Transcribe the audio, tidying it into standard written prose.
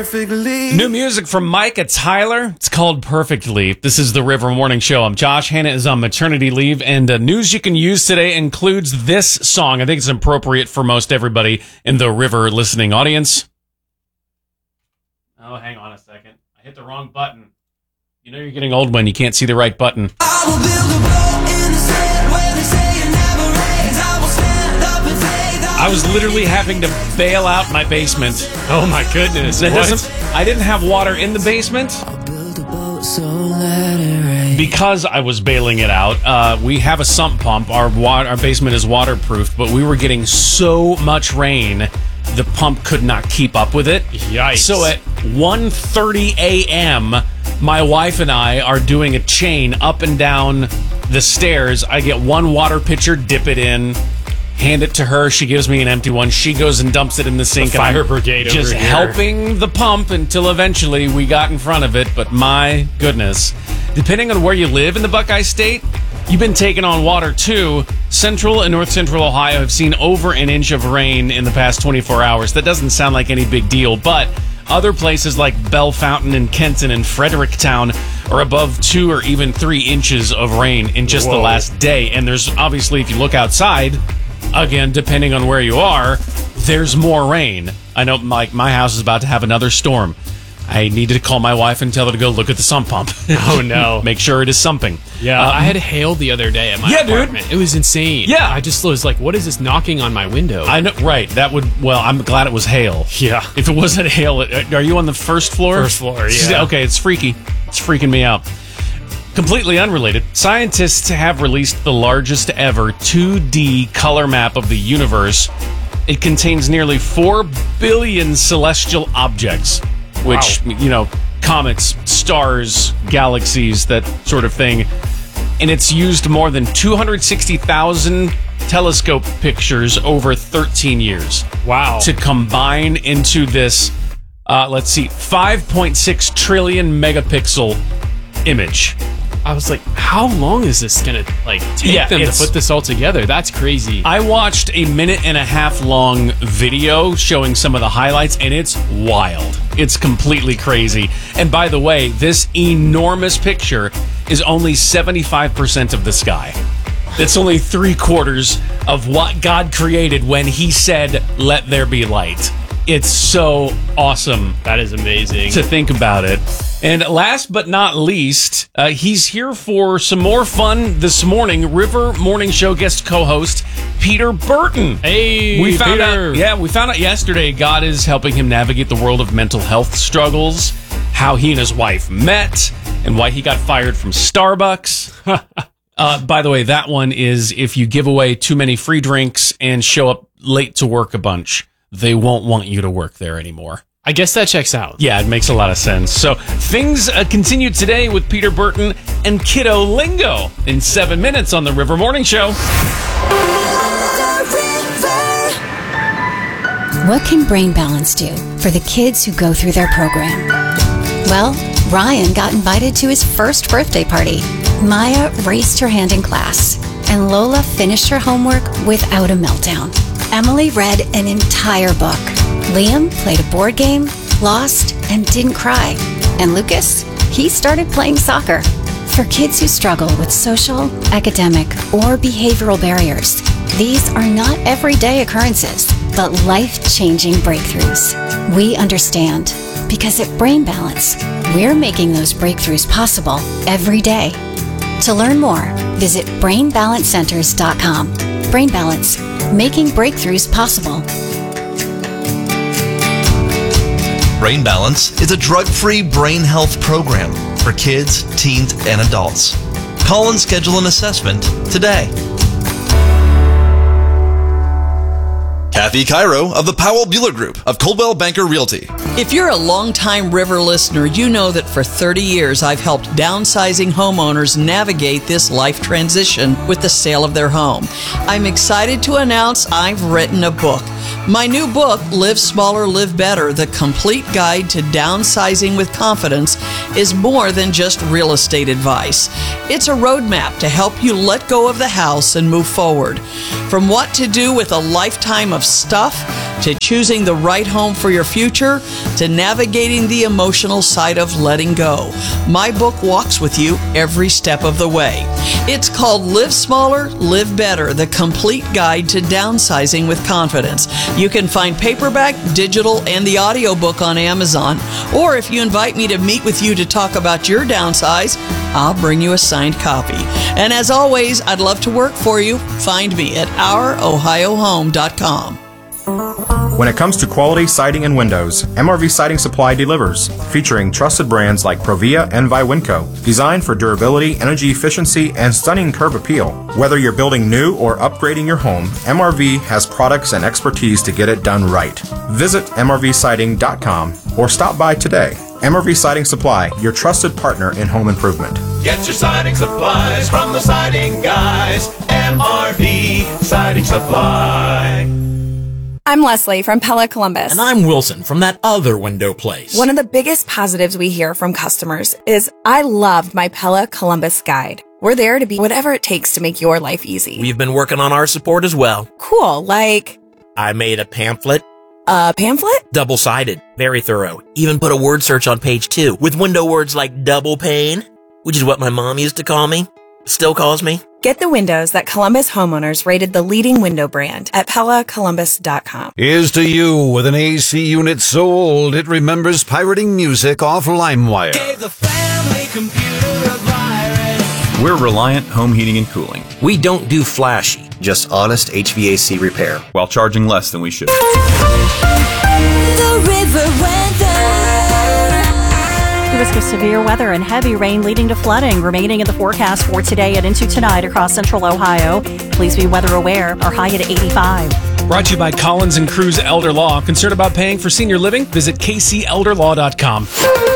perfectly. New music from Micah Tyler. It's called Perfectly. This is the River Morning Show. I'm Josh. Hannah is on maternity leave, and news you can use today includes this song. I think it's appropriate for most everybody in the River listening audience. Oh, hang on a second. I hit the wrong button. You know you're getting old when you can't see the right button. I will build a boat in the sand where they say it never rains. I will stand up and say I was literally having to bail out my basement. Oh my goodness. I didn't have water in the basement I'll build a boat, so let it rain. because I was bailing it out. We have a sump pump. Our basement is waterproof, but we were getting so much rain, the pump could not keep up with it. Yikes. So at 1:30 a.m., my wife and I are doing a chain up and down the stairs. I get one water pitcher, dip it in, hand it to her. She gives me an empty one. She goes and dumps it in the sink. The fire and I'm brigade over just here. helping the pump until eventually we got in front of it. But my goodness, depending on where you live in the Buckeye State, you've been taking on water too. Central and north central Ohio have seen over an inch of rain in the past 24 hours. That doesn't sound like any big deal, but other places like Bell Fountain and Kenton and Fredericktown are above 2 or even 3 inches of rain in just the last day. And there's obviously, if you look outside, again, depending on where you are, there's more rain. I know my house is about to have another storm. I needed to call my wife and tell her to go look at the sump pump. Oh, no. Make sure it is sumping. Yeah. I had hail the other day at my Yeah, dude. apartment. It was insane. Yeah. I just was like, what is this knocking on my window? I know, right. That would, well, I'm glad it was hail. Yeah. If it wasn't hail, are you on the first floor? First floor, yeah. Okay, it's freaky. It's freaking me out. Completely unrelated, scientists have released the largest ever 2D color map of the universe. It contains nearly 4 billion celestial objects, which, you know, comets, stars, galaxies, that sort of thing. And it's used more than 260,000 telescope pictures over 13 years. Wow. To combine into this, 5.6 trillion megapixel image. I was like, how long is this going to take them to put this all together? That's crazy. I watched a 1.5 minute long video showing some of the highlights, and it's wild. It's completely crazy. And by the way, this enormous picture is only 75% of the sky. That's only 3/4 of what God created when he said, "Let there be light." It's so awesome. That is amazing. To think about it. And last but not least, he's here for some more fun this morning. River Morning Show guest co-host Peter Burton. Hey, we found Peter. we found out yesterday God is helping him navigate the world of mental health struggles, how he and his wife met, and why he got fired from Starbucks. By the way, that one is if you give away too many free drinks and show up late to work a bunch, they won't want you to work there anymore. I guess that checks out. Yeah, it makes a lot of sense. So things continue today with Peter Burton and Kiddo Lingo in 7 minutes on the River Morning Show. What can Brain Balance do for the kids who go through their program? Well, Ryan got invited to his first birthday party. Maya raised her hand in class, and Lola finished her homework without a meltdown. Emily read an entire book. Liam played a board game, lost, and didn't cry. And Lucas, he started playing soccer. For kids who struggle with social, academic, or behavioral barriers, these are not everyday occurrences, but life-changing breakthroughs. We understand, because at Brain Balance, we're making those breakthroughs possible every day. To learn more, visit BrainBalanceCenters.com. Brain Balance, making breakthroughs possible. Brain Balance is a drug-free brain health program for kids, teens, and adults. Call and schedule an assessment today. Kathy Cairo of the Powell Bueller Group of Coldwell Banker Realty. If you're a longtime River listener, you know that for 30 years I've helped downsizing homeowners navigate this life transition with the sale of their home. I'm excited to announce I've written a book. My new book, Live Smaller, Live Better, The Complete Guide to Downsizing with Confidence, is more than just real estate advice. It's a roadmap to help you let go of the house and move forward. From what to do with a lifetime of of stuff to choosing the right home for your future to navigating the emotional side of letting go. My book walks with you every step of the way. It's called Live Smaller, Live Better, the complete guide to downsizing with confidence. You can find paperback, digital, and the audiobook on Amazon. Or if you invite me to meet with you to talk about your downsize, I'll bring you a signed copy. And as always, I'd love to work for you. Find me at ourohiohome.com. When it comes to quality siding and windows, MRV Siding Supply delivers, featuring trusted brands like Provia and Viwinco, designed for durability, energy efficiency, and stunning curb appeal. Whether you're building new or upgrading your home, MRV has products and expertise to get it done right. Visit mrvsiding.com or stop by today. MRV Siding Supply, your trusted partner in home improvement. Get your siding supplies from the siding guys. MRV Siding Supply. I'm Leslie from Pella Columbus. And I'm Wilson from that other window place. One of the biggest positives we hear from customers is, I loved my Pella Columbus guide. We're there to be whatever it takes to make your life easy. We've been working on our support as well. Cool, like... I made a pamphlet. A pamphlet? Double-sided. Very thorough. Even put a word search on page 2 with window words like double pane, which is what my mom used to call me. Still calls me. Get the windows that Columbus homeowners rated the leading window brand at PellaColumbus.com. Here's to you with an AC unit sold. It remembers pirating music off LimeWire. Gave the family computer a virus. We're Reliant Home Heating and Cooling. We don't do flashy, just honest HVAC repair while charging less than we should. The river weather. The risk of severe weather and heavy rain leading to flooding remaining in the forecast for today and into tonight across central Ohio. Please be weather aware. Our high at 85. Brought to you by Collins and Cruz Elder Law. Concerned about paying for senior living? Visit kcelderlaw.com.